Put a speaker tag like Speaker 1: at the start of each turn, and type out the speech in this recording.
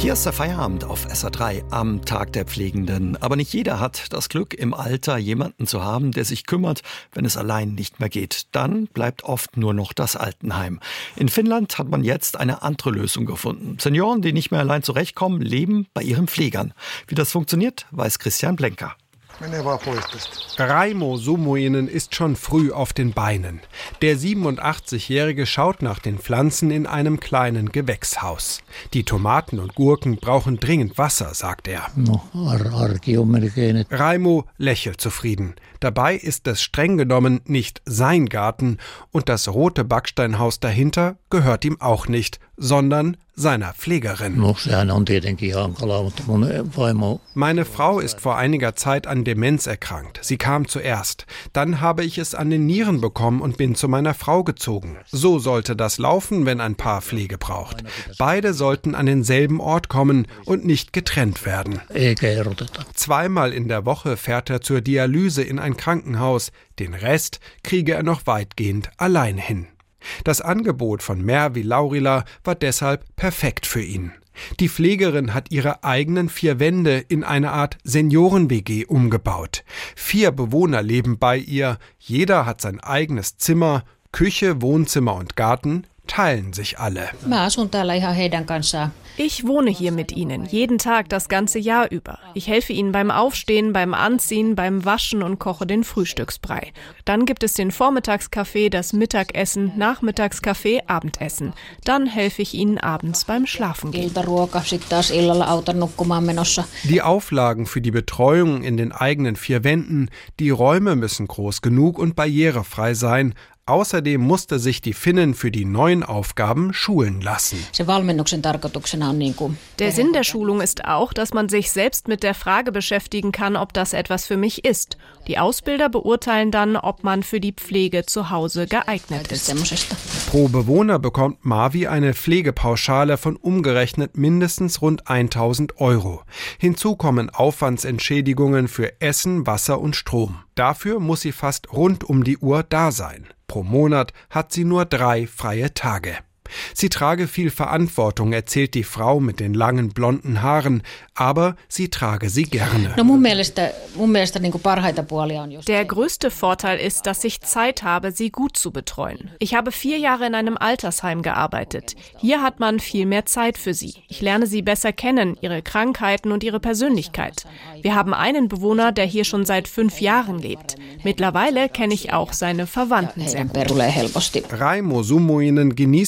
Speaker 1: Hier ist der Feierabend auf SR3 am Tag der Pflegenden. Aber nicht jeder hat das Glück, im Alter jemanden zu haben, der sich kümmert, wenn es allein nicht mehr geht. Dann bleibt oft nur noch das Altenheim. In Finnland hat man jetzt eine andere Lösung gefunden. Senioren, die nicht mehr allein zurechtkommen, leben bei ihren Pflegern. Wie das funktioniert, weiß Christian Blenker.
Speaker 2: Raimo Sumuinen ist schon früh auf den Beinen. Der 87-Jährige schaut nach den Pflanzen in einem kleinen Gewächshaus. Die Tomaten und Gurken brauchen dringend Wasser, sagt er. Raimo lächelt zufrieden. Dabei ist es streng genommen nicht sein Garten und das rote Backsteinhaus dahinter gehört ihm auch nicht, sondern seiner Pflegerin. Meine Frau ist vor einiger Zeit an Demenz erkrankt. Sie kam zuerst. Dann habe ich es an den Nieren bekommen und bin zu meiner Frau gezogen. So sollte das laufen, wenn ein Paar Pflege braucht. Beide sollten an denselben Ort kommen und nicht getrennt werden. Zweimal in der Woche fährt er zur Dialyse in ein Krankenhaus. Den Rest kriege er noch weitgehend allein hin. Das Angebot von Mervi Laurila war deshalb perfekt für ihn. Die Pflegerin hat ihre eigenen 4 Wände in eine Art Senioren-WG umgebaut. 4 Bewohner leben bei ihr, jeder hat sein eigenes Zimmer, Küche, Wohnzimmer und Garten teilen sich alle.
Speaker 3: Ich wohne hier mit ihnen, jeden Tag das ganze Jahr über. Ich helfe ihnen beim Aufstehen, beim Anziehen, beim Waschen und koche den Frühstücksbrei. Dann gibt es den Vormittagskaffee, das Mittagessen, Nachmittagskaffee, Abendessen. Dann helfe ich ihnen abends beim Schlafengehen.
Speaker 2: Die Auflagen für die Betreuung in den eigenen 4 Wänden, die Räume müssen groß genug und barrierefrei sein. Außerdem musste sich die Finnin für die neuen Aufgaben schulen lassen.
Speaker 3: Der Sinn der Schulung ist auch, dass man sich selbst mit der Frage beschäftigen kann, ob das etwas für mich ist. Die Ausbilder beurteilen dann, ob man für die Pflege zu Hause geeignet ist.
Speaker 2: Pro Bewohner bekommt Marvi eine Pflegepauschale von umgerechnet mindestens rund 1.000 €. Hinzu kommen Aufwandsentschädigungen für Essen, Wasser und Strom. Dafür muss sie fast rund um die Uhr da sein. Pro Monat hat sie nur 3 freie Tage. Sie trage viel Verantwortung, erzählt die Frau mit den langen blonden Haaren, aber sie trage sie gerne.
Speaker 3: Der größte Vorteil ist, dass ich Zeit habe, sie gut zu betreuen. Ich habe 4 Jahre in einem Altersheim gearbeitet. Hier hat man viel mehr Zeit für sie. Ich lerne sie besser kennen, ihre Krankheiten und ihre Persönlichkeit. Wir haben einen Bewohner, der hier schon seit 5 Jahren lebt. Mittlerweile kenne ich auch seine Verwandten sehr gut.
Speaker 2: Raimo Sumuinen genießt